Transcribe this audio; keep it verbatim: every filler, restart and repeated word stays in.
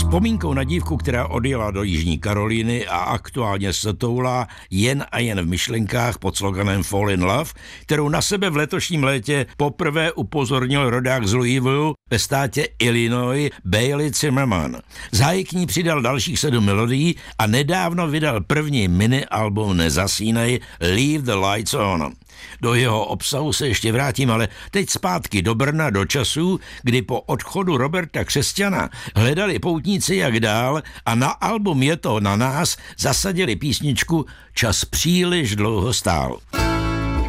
Vzpomínkou na dívku, která odjela do Jižní Karolíny a aktuálně se toulá jen a jen v myšlenkách pod sloganem Fall in Love, kterou na sebe v letošním létě poprvé upozornil rodák z Louisville ve státě Illinois Bailey Zimmerman. Záhy k ní přidal dalších sedm melodií a nedávno vydal první mini-album Nezasínej Leave the Lights On. Do jeho obsahu se ještě vrátím, ale teď zpátky do Brna, do časů, kdy po odchodu Roberta Křesťana hledali poutníci jak dál a na album Je to na nás zasadili písničku Čas příliš dlouho stál.